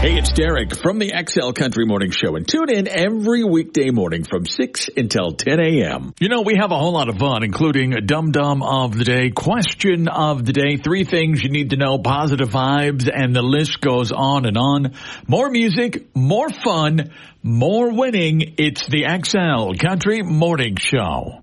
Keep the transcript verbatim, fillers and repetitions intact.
Hey, it's Derek from the X L Country Morning Show, and tune in every weekday morning from six until ten a.m. You know, we have a whole lot of fun, including a dum-dum of the day, question of the day, three things you need to know, positive vibes, and the list goes on and on. More music, more fun, more winning. It's the X L Country Morning Show.